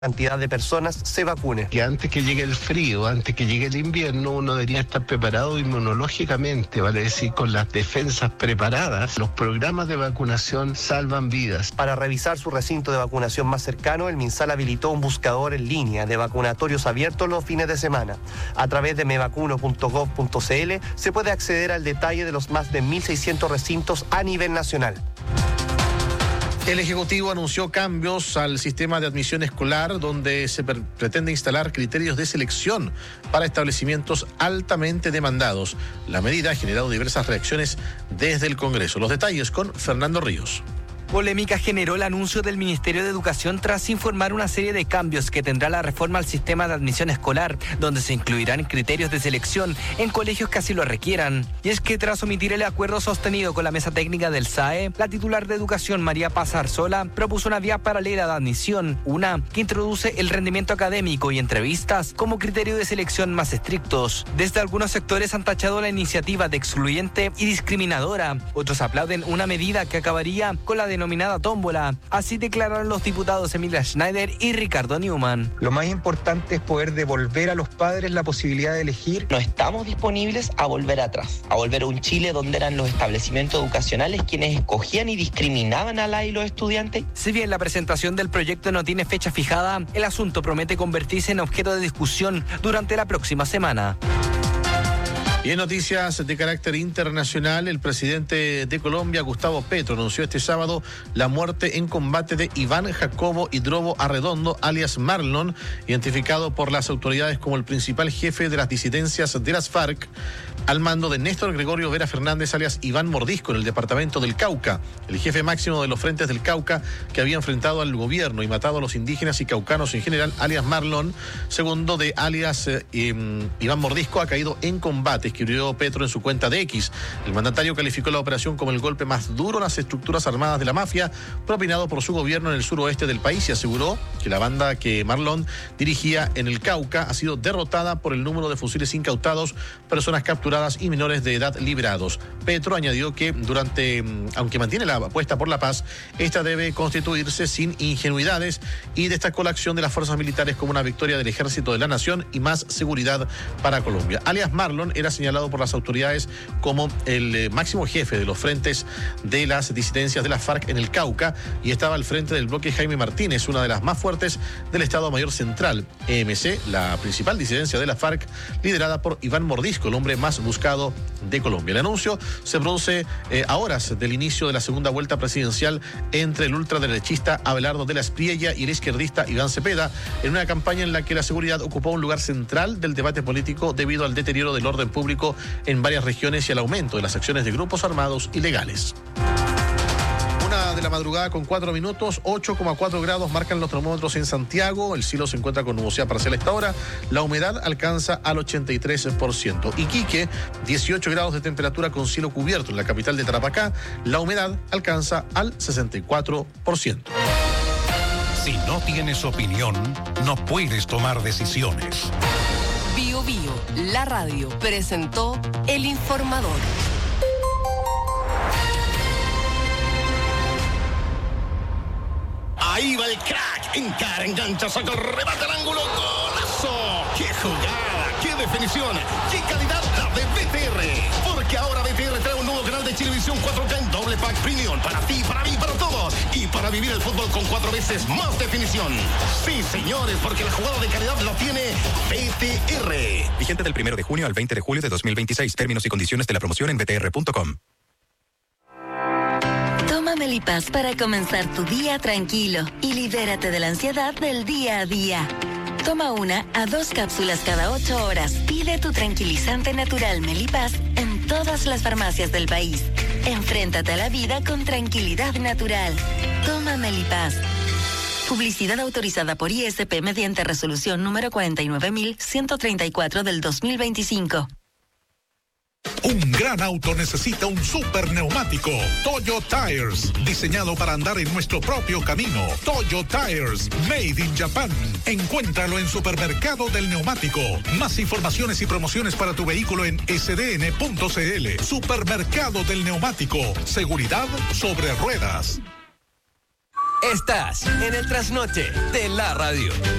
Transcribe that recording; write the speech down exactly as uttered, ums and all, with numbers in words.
cantidad de personas se vacune. Que antes que llegue el frío, antes que llegue el invierno, uno debería estar preparado inmunológicamente, vale decir, con las defensas preparadas. Los programas de vacunación salvan vidas. Para revisar su recinto de vacunación más cercano, el MinSal habilitó un buscador en línea de vacunatorios abiertos los fines de semana. A través de mevacuno punto gov punto cl se puede acceder al detalle de los más de mil seiscientos recintos a nivel nacional. El Ejecutivo anunció cambios al sistema de admisión escolar, donde se per- pretende instalar criterios de selección para establecimientos altamente demandados. La medida ha generado diversas reacciones desde el Congreso. Los detalles con Fernando Ríos. Polémica generó el anuncio del Ministerio de Educación tras informar una serie de cambios que tendrá la reforma al sistema de admisión escolar, donde se incluirán criterios de selección en colegios que así lo requieran. Y es que tras omitir el acuerdo sostenido con la mesa técnica del S A E, la titular de Educación, María Paz Arzola, propuso una vía paralela de admisión, una que introduce el rendimiento académico y entrevistas como criterio de selección más estrictos. Desde algunos sectores han tachado la iniciativa de excluyente y discriminadora. Otros aplauden una medida que acabaría con la denominación denominada tómbola. Así declararon los diputados Emilia Schneider y Ricardo Newman. Lo más importante es poder devolver a los padres la posibilidad de elegir. No estamos disponibles a volver atrás, a volver a un Chile donde eran los establecimientos educacionales quienes escogían y discriminaban a la y los estudiantes. Si bien la presentación del proyecto no tiene fecha fijada, el asunto promete convertirse en objeto de discusión durante la próxima semana. Y en noticias de carácter internacional, el presidente de Colombia, Gustavo Petro, anunció este sábado la muerte en combate de Iván Jacobo Hidrobo Arredondo, alias Marlon, identificado por las autoridades como el principal jefe de las disidencias de las FARC, al mando de Néstor Gregorio Vera Fernández, alias Iván Mordisco, en el departamento del Cauca, el jefe máximo de los frentes del Cauca que había enfrentado al gobierno y matado a los indígenas y caucanos en general, alias Marlon, segundo de alias eh, eh, Iván Mordisco, ha caído en combate, escribió Petro en su cuenta de X. El mandatario calificó la operación como el golpe más duro a las estructuras armadas de la mafia, propinado por su gobierno en el suroeste del país, y aseguró que la banda que Marlon dirigía en el Cauca ha sido derrotada por el número de fusiles incautados, personas capturadas y menores de edad liberados. Petro añadió que durante, aunque mantiene la apuesta por la paz, esta debe constituirse sin ingenuidades, y destacó la acción de las fuerzas militares como una victoria del ejército de la nación y más seguridad para Colombia. Alias Marlon era señalado por las autoridades como el eh, máximo jefe de los frentes de las disidencias de las FARC en el Cauca, y estaba al frente del bloque Jaime Martínez, una de las más fuertes del Estado Mayor Central, E M C, la principal disidencia de la FARC, liderada por Iván Mordisco, el hombre más buscado de Colombia. El anuncio se produce eh, a horas del inicio de la segunda vuelta presidencial entre el ultraderechista Abelardo de la Espriella y el izquierdista Iván Cepeda, en una campaña en la que la seguridad ocupó un lugar central del debate político debido al deterioro del orden público en varias regiones y al aumento de las acciones de grupos armados ilegales. Una de la madrugada con cuatro minutos, ocho coma cuatro grados marcan los termómetros en Santiago. El cielo se encuentra con nubosidad parcial a esta hora. La humedad alcanza al ochenta y tres por ciento. Iquique, dieciocho grados de temperatura con cielo cubierto. En la capital de Tarapacá, la humedad alcanza al sesenta y cuatro por ciento. Si no tienes opinión, no puedes tomar decisiones. Bio Bio, la radio, presentó El Informador. Ahí va el crack, encara, engancha, saca el remate al ángulo, golazo. ¡Qué jugada! ¡Qué definición! ¡Qué calidad la de B T R! Porque ahora B T R trae un nuevo canal de Chilevisión cuatro K en doble pack premium para ti, para mí, para todos, y para vivir el fútbol con cuatro veces más definición. Sí, señores, porque la jugada de calidad la tiene B T R. Vigente del primero de junio al veinte de julio de dos mil veintiséis. Términos y condiciones de la promoción en b t r punto com. Toma Melipaz para comenzar tu día tranquilo y libérate de la ansiedad del día a día. Toma una a dos cápsulas cada ocho horas. Pide tu tranquilizante natural Melipaz en todas las farmacias del país. Enfréntate a la vida con tranquilidad natural. Toma Melipaz. Publicidad autorizada por I S P mediante resolución número cuarenta y nueve mil ciento treinta y cuatro del dos mil veinticinco. Un gran auto necesita un super neumático. Toyo Tires, diseñado para andar en nuestro propio camino. Toyo Tires, made in Japan. Encuéntralo en Supermercado del Neumático. Más informaciones y promociones para tu vehículo en s d n punto c l. Supermercado del Neumático. Seguridad sobre ruedas. Estás en el trasnoche de la radio.